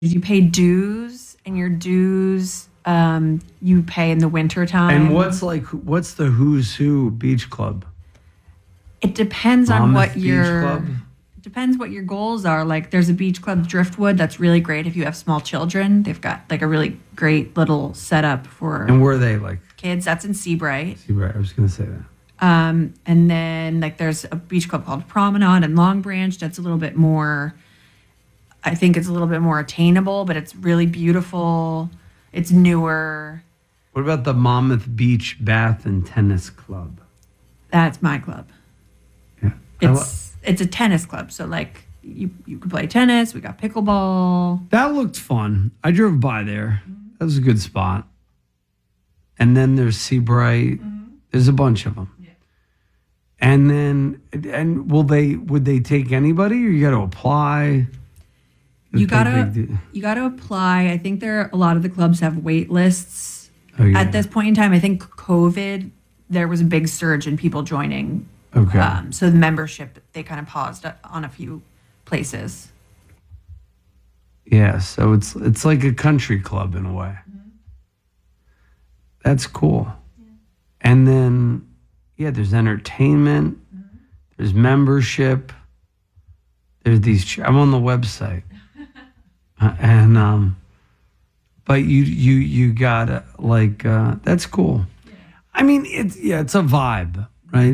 You pay dues, and your dues you pay in the winter time. And what's the who's who beach club? It depends on Monmouth what your Beach Club? depends what your goals are. Like there's a beach club Driftwood that's really great if you have small children. They've got like a really great little setup for And where are they like? kids. That's in Seabright. Seabright. I was going to say that. And then like there's a beach club called Promenade in Long Branch that's a little bit more, I think it's a little bit more attainable, but it's really beautiful. It's newer. What about the Monmouth Beach Bath and Tennis Club? That's my club. Yeah. It's a tennis club. So like you can play tennis. We got pickleball. That looked fun. I drove by there. That was a good spot. And then there's Seabright. There's a bunch of them. Yeah. And then, would they take anybody, or you got to apply? You gotta apply. I think a lot of the clubs have wait lists. Oh, yeah. At this point in time, I think COVID, there was a big surge in people joining. Okay. So the membership, they kind of paused on a few places. Yeah, so it's like a country club in a way. That's cool. Yeah. And then, there's entertainment. There's membership. There's these. I'm on the website, but you gotta like that's cool. Yeah. I mean, it's a vibe, right?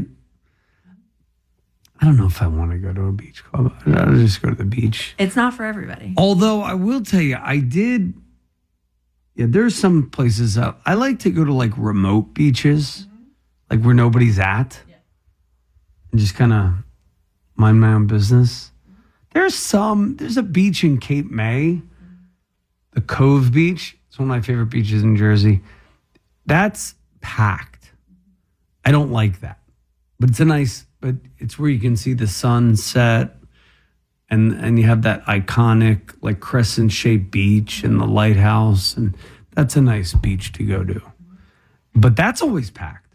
I don't know if I want to go to a beach club. I'll just go to the beach. It's not for everybody. Although I will tell you, I did. Yeah, there's some places I like to go to, like remote beaches, like where nobody's at, and just kind of mind my own business. There's a beach in Cape May, the Cove Beach. It's one of my favorite beaches in Jersey. That's packed. I don't like that, but it's where you can see the sunset. And you have that iconic like crescent-shaped beach and the lighthouse, and that's a nice beach to go to. But that's always packed.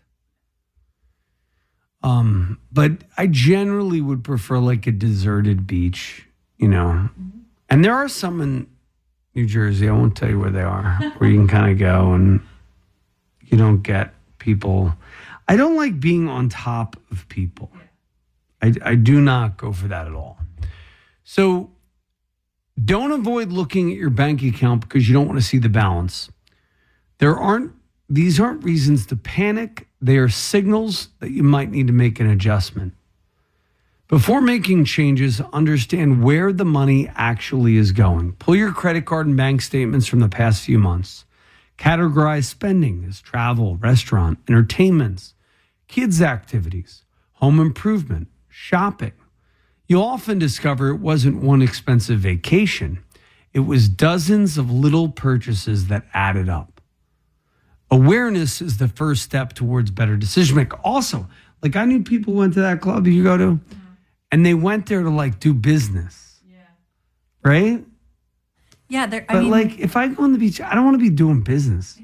But I generally would prefer like a deserted beach, And there are some in New Jersey, I won't tell you where they are, where you can kind of go and you don't get people. I don't like being on top of people. I do not go for that at all. So don't avoid looking at your bank account because you don't want to see the balance. These aren't reasons to panic. They are signals that you might need to make an adjustment. Before making changes, understand where the money actually is going. Pull your credit card and bank statements from the past few months. Categorize spending as travel, restaurant, entertainments, kids' activities, home improvement, shopping. You'll often discover it wasn't one expensive vacation. It was dozens of little purchases that added up. Awareness is the first step towards better decision making. Also, like I knew people went to that club you go to, and they went there to like do business. Yeah. Right? Yeah. Like if I go on the beach, I don't want to be doing business.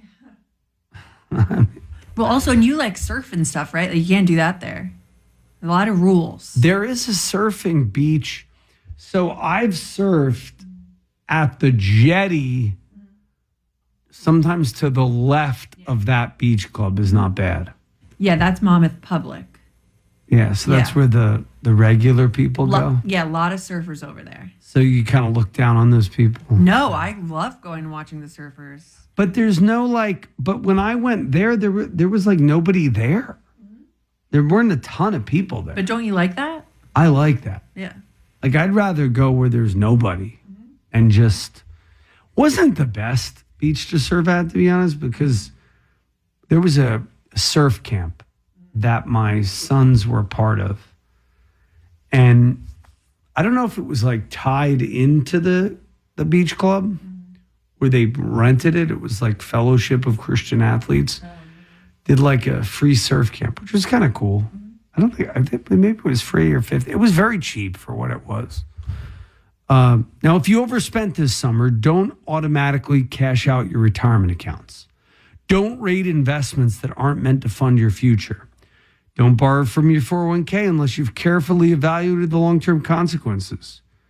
Well, also, and you like surf and stuff, right? Like you can't do that there. A lot of rules. There is a surfing beach. So I've surfed at the jetty. Sometimes to the left of that beach club is not bad. Yeah, that's Monmouth Public. Yeah, so that's where the regular people go. Yeah, a lot of surfers over there. So you kind of look down on those people. No, I love going and watching the surfers. But there's no but when I went there was like nobody there. There weren't a ton of people there. But don't you like that? I like that. Yeah. Like I'd rather go where there's nobody and just wasn't the best beach to surf at, to be honest, because there was a surf camp that my sons were part of. And I don't know if it was like tied into the beach club where they rented it. It was like Fellowship of Christian Athletes. Did like a free surf camp, which was kind of cool. I think maybe it was free or $50. It was very cheap for what it was. Now, if you overspent this summer, don't automatically cash out your retirement accounts. Don't raid investments that aren't meant to fund your future. Don't borrow from your 401k unless you've carefully evaluated the long-term consequences.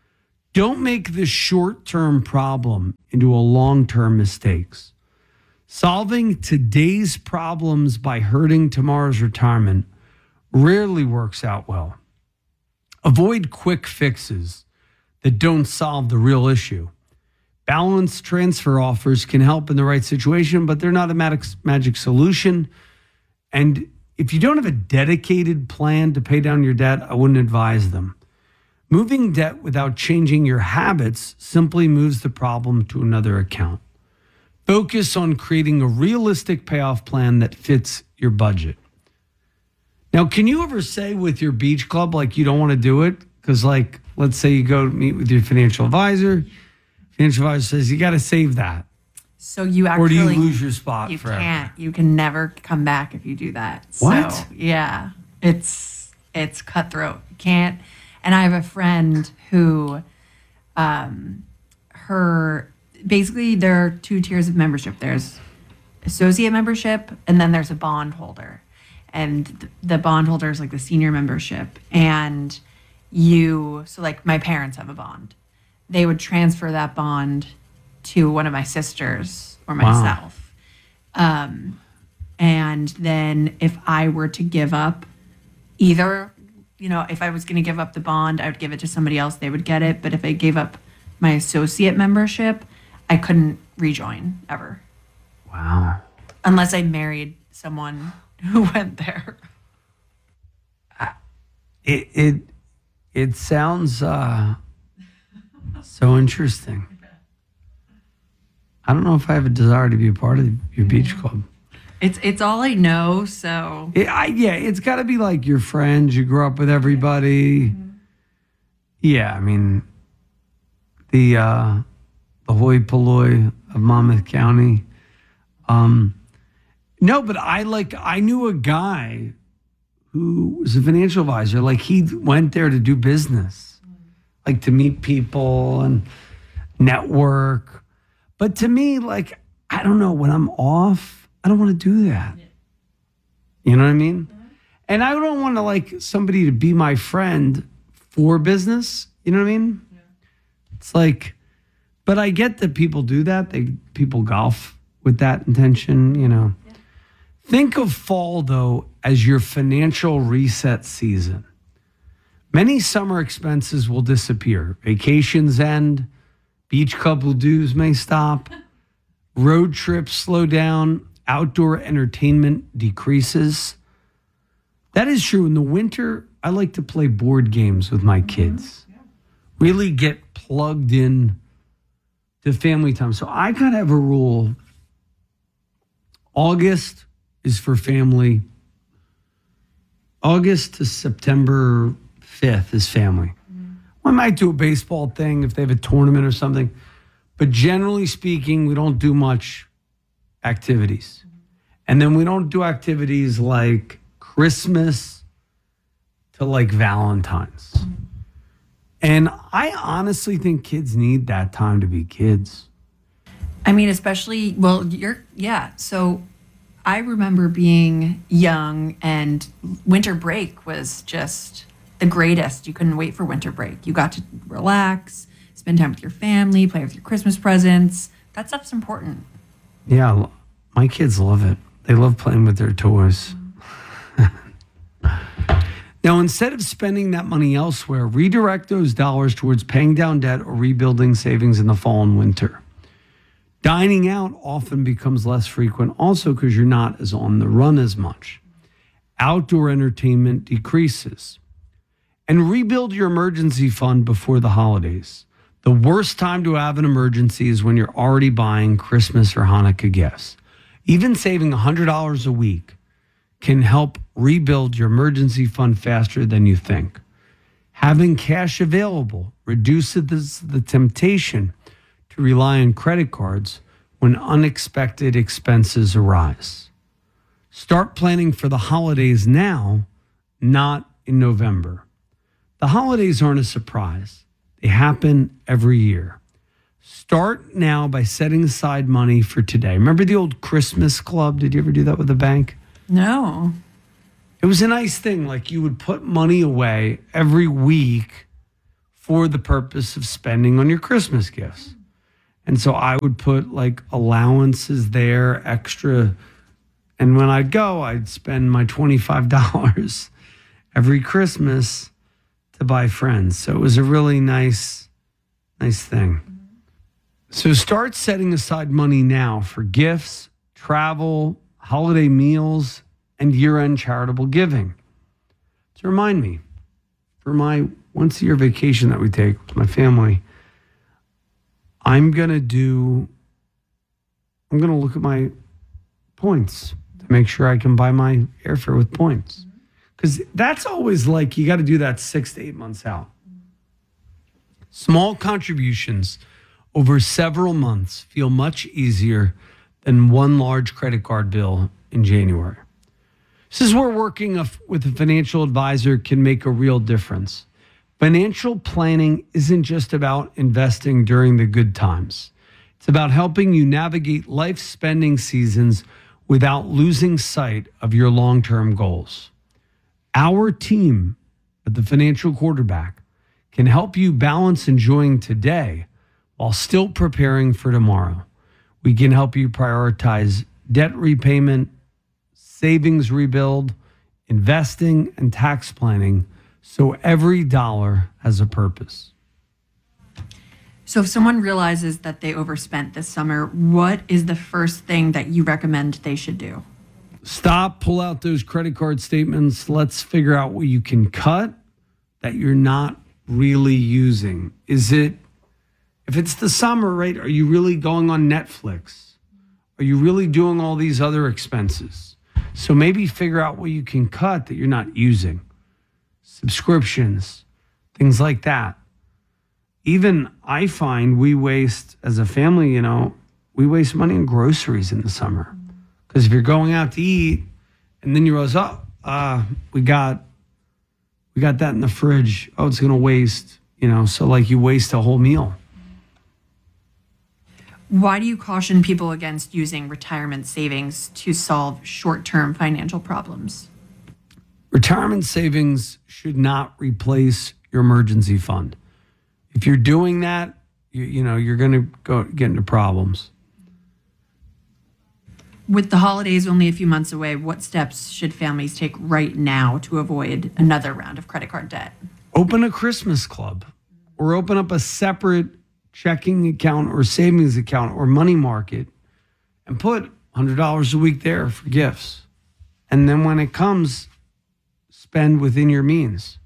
Don't make the short-term problem into a long-term mistakes. Solving today's problems by hurting tomorrow's retirement rarely works out well. Avoid quick fixes that don't solve the real issue. Balanced transfer offers can help in the right situation, but they're not a magic solution. And if you don't have a dedicated plan to pay down your debt, I wouldn't advise them. Moving debt without changing your habits simply moves the problem to another account. Focus on creating a realistic payoff plan that fits your budget. Now, can you ever say with your beach club, like, you don't want to do it? Because, like, let's say you go meet with your financial advisor. Financial advisor says, you got to save that. So you actually... Or do you lose your spot you forever? Can't. You can never come back if you do that. What? So, yeah. It's cutthroat. You can't... And I have a friend who, basically there are two tiers of membership. There's associate membership, and then there's a bondholder. And the bondholder is like the senior membership. And so like my parents have a bond. They would transfer that bond to one of my sisters or myself. Wow. And then if I were to give up either... if I was going to give up the bond, I would give it to somebody else. They would get it. But if I gave up my associate membership, I couldn't rejoin ever. Wow. Unless I married someone who went there. It sounds so interesting. I don't know if I have a desire to be a part of your beach club. It's all I know, so... it's got to be like your friends. You grew up with everybody. Mm-hmm. Yeah, I mean, the hoi polloi of Monmouth County. No, but I knew a guy who was a financial advisor. Like, he went there to do business, like to meet people and network. But to me, like, I don't know, when I'm off, I don't want to do that. You know what I mean? And I don't want to like somebody to be my friend for business. You know what I mean? Yeah. It's like, but I get that people do that. People golf with that intention, Yeah. Think of fall, though, as your financial reset season. Many summer expenses will disappear. Vacations end. Beach club dues may stop. Road trips slow down. Outdoor entertainment decreases. That is true. In the winter, I like to play board games with my kids. Yeah. Really get plugged in to family time. So I kind of have a rule. August is for family. August to September 5th is family. I might do a baseball thing if they have a tournament or something. But generally speaking, we don't do much activities. And then we don't do activities like Christmas to like Valentine's. And I honestly think kids need that time to be kids. I mean, especially, so I remember being young and winter break was just the greatest. You couldn't wait for winter break. You got to relax, spend time with your family, play with your Christmas presents. That stuff's important. Yeah, my kids love it. They love playing with their toys. Now, instead of spending that money elsewhere, redirect those dollars towards paying down debt or rebuilding savings in the fall and winter. Dining out often becomes less frequent also because you're not as on the run as much. Outdoor entertainment decreases. And rebuild your emergency fund before the holidays. The worst time to have an emergency is when you're already buying Christmas or Hanukkah gifts. Even saving $100 a week can help rebuild your emergency fund faster than you think. Having cash available reduces the temptation to rely on credit cards when unexpected expenses arise. Start planning for the holidays now, not in November. The holidays aren't a surprise. They happen every year. Start now by setting aside money for today. Remember the old Christmas club? Did you ever do that with a bank? No. It was a nice thing. Like, you would put money away every week for the purpose of spending on your Christmas gifts. And so I would put like allowances there, extra. And when I'd go, I'd spend my $25 every Christmas to buy friends. So it was a really nice thing. So start setting aside money now for gifts, travel, holiday meals, and year-end charitable giving. To remind me, for my once-a-year vacation that we take with my family, I'm going to look at my points to make sure I can buy my airfare with points. Because that's always like, you got to do that 6 to 8 months out. Small contributions over several months feel much easier than one large credit card bill in January. This is where working with a financial advisor can make a real difference. Financial planning isn't just about investing during the good times. It's about helping you navigate life spending seasons without losing sight of your long-term goals. Our team at the Financial Quarterback can help you balance enjoying today while still preparing for tomorrow. We can help you prioritize debt repayment, savings rebuild, investing, and tax planning so every dollar has a purpose. So if someone realizes that they overspent this summer, what is the first thing that you recommend they should do? Stop, pull out those credit card statements. Let's figure out what you can cut that you're not really using. If it's the summer, right? Are you really going on Netflix? Are you really doing all these other expenses? So maybe figure out what you can cut that you're not using. Subscriptions, things like that. Even I find we waste, as a family, we waste money on groceries in the summer. Because if you're going out to eat and then you realize, we got that in the fridge. Oh, it's going to waste, so like you waste a whole meal. Why do you caution people against using retirement savings to solve short-term financial problems? Retirement savings should not replace your emergency fund. If you're doing that, you're going to get into problems. With the holidays only a few months away, what steps should families take right now to avoid another round of credit card debt? Open a Christmas club or open up a separate checking account or savings account or money market and put $100 a week there for gifts. And then when it comes, spend within your means.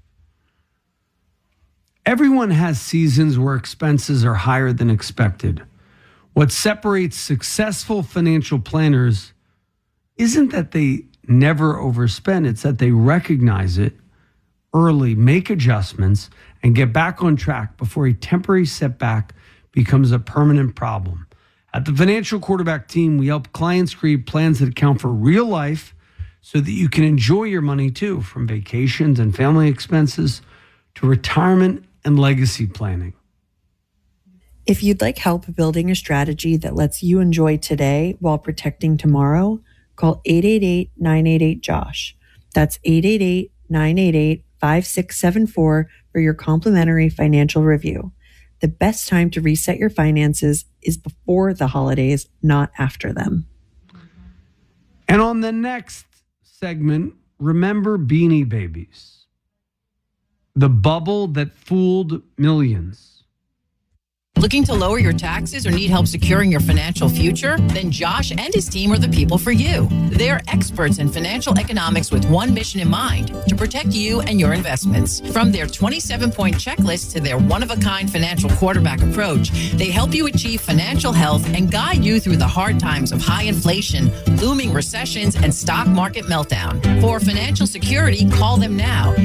Everyone has seasons where expenses are higher than expected. What separates successful financial planners isn't that they never overspend, it's that they recognize it early, make adjustments, and get back on track before a temporary setback becomes a permanent problem. At the Financial Quarterback team, we help clients create plans that account for real life so that you can enjoy your money too, from vacations and family expenses to retirement and legacy planning. If you'd like help building a strategy that lets you enjoy today while protecting tomorrow, call 888-988-JOSH. That's 888-988-5674 for your complimentary financial review. The best time to reset your finances is before the holidays, not after them. And on the next segment, remember Beanie Babies, the bubble that fooled millions. Looking to lower your taxes or need help securing your financial future? Then Josh and his team are the people for you. They're experts in financial economics with one mission in mind: to protect you and your investments. From their 27-point checklist to their one-of-a-kind financial quarterback approach, they help you achieve financial health and guide you through the hard times of high inflation, looming recessions, and stock market meltdown. For financial security, call them now,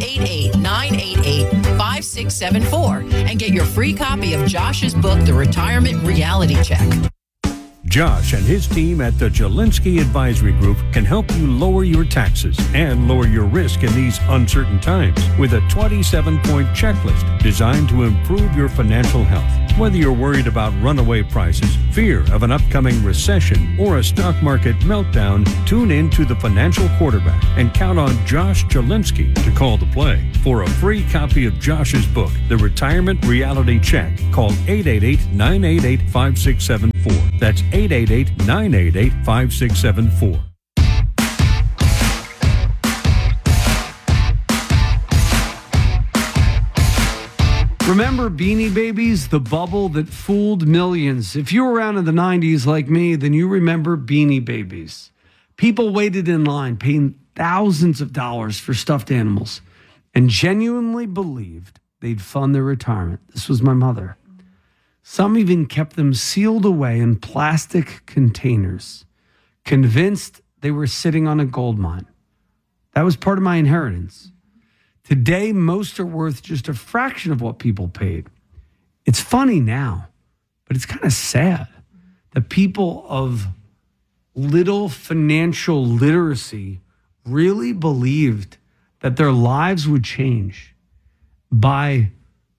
888-988-5674, and get your free copy of Josh's book, The Retirement Reality Check. Josh and his team at the Jelinski Advisory Group can help you lower your taxes and lower your risk in these uncertain times with a 27-point checklist designed to improve your financial health. Whether you're worried about runaway prices, fear of an upcoming recession, or a stock market meltdown, tune in to The Financial Quarterback and count on Josh Jelinski to call the play. For a free copy of Josh's book, The Retirement Reality Check, call 888-988-5674. That's 888-988-5674. Remember Beanie Babies, the bubble that fooled millions? If you were around in the 90s like me, then you remember Beanie Babies. People waited in line, paying thousands of dollars for stuffed animals, and genuinely believed they'd fund their retirement. This was my mother. Some even kept them sealed away in plastic containers, convinced they were sitting on a gold mine. That was part of my inheritance. Today, most are worth just a fraction of what people paid. It's funny now, but it's kind of sad. The people of little financial literacy really believed that their lives would change by,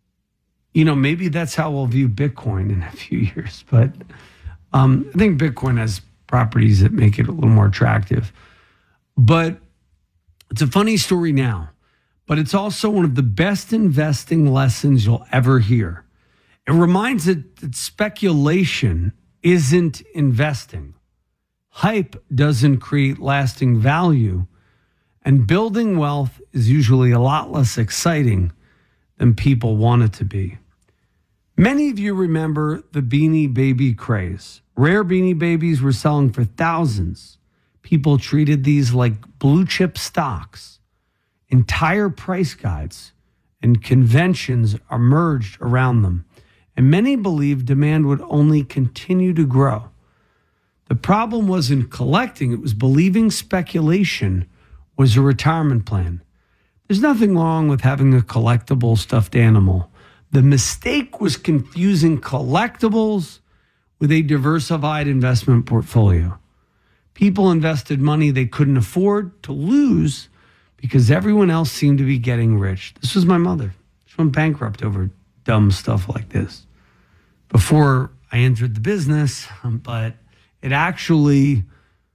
maybe that's how we'll view Bitcoin in a few years. But I think Bitcoin has properties that make it a little more attractive. But it's a funny story now. But it's also one of the best investing lessons you'll ever hear. It reminds it that speculation isn't investing. Hype doesn't create lasting value. And building wealth is usually a lot less exciting than people want it to be. Many of you remember the Beanie Baby craze. Rare Beanie Babies were selling for thousands. People treated these like blue chip stocks. Entire price guides and conventions emerged around them, and many believed demand would only continue to grow. The problem wasn't collecting, it was believing speculation was a retirement plan. There's nothing wrong with having a collectible stuffed animal. The mistake was confusing collectibles with a diversified investment portfolio. People invested money they couldn't afford to lose because everyone else seemed to be getting rich. This was my mother. She went bankrupt over dumb stuff like this before I entered the business, but it actually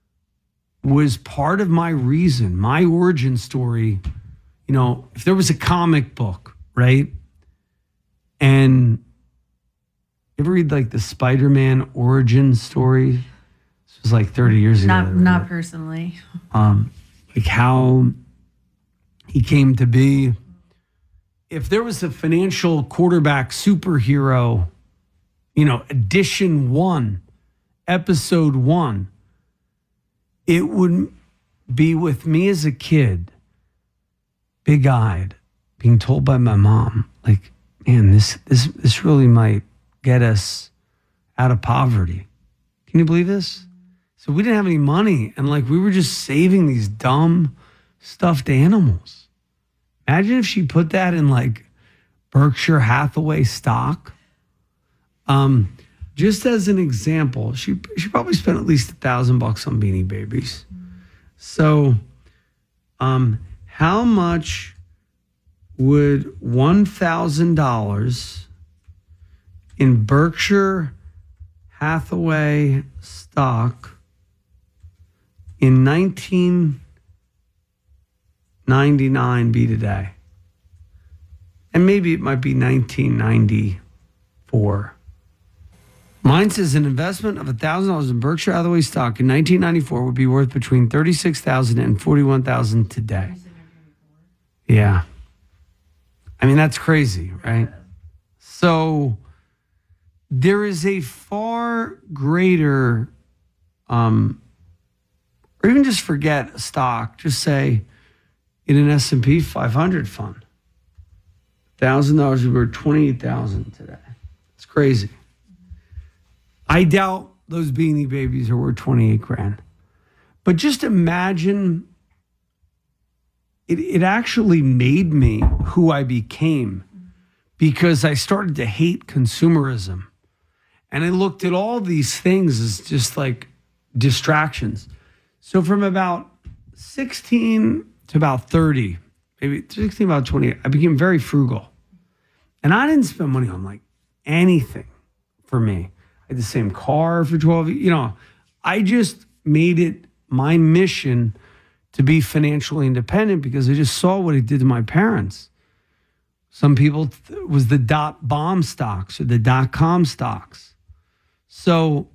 was part of my reason, my origin story. If there was a comic book, right? And you ever read like the Spider-Man origin story? This was like 30 years ago. Not personally. Like how he came to be. If there was a financial quarterback superhero, edition 1, episode 1, it would be with me as a kid, big-eyed, being told by my mom, like, man, this really might get us out of poverty. Can you believe this? So we didn't have any money, and like we were just saving these dumb stuffed animals. Imagine if she put that in like Berkshire Hathaway stock. Just as an example, she probably spent at least $1,000 on Beanie Babies. So, how much would $1,000 in Berkshire Hathaway stock in 1999 be today? And maybe it might be 1994. Mine says an investment of $1,000 in Berkshire Hathaway stock in 1994 would be worth between $36,000 and $41,000 today. Yeah. I mean, that's crazy, right? So there is a far greater, or even just forget a stock, just say in an S&P 500 fund, $1,000 would be worth $28,000 today. It's crazy. I doubt those Beanie Babies are worth 28 grand. But just imagine it actually made me who I became because I started to hate consumerism. And I looked at all these things as just like distractions. So from about 16 to about 30, maybe 16, about 20, I became very frugal. And I didn't spend money on like anything. for me. I had the same car for 12 years. You know, I just made it my mission to be financially independent because I just saw what it did to my parents. Some people was the .bomb stocks or the .com stocks. So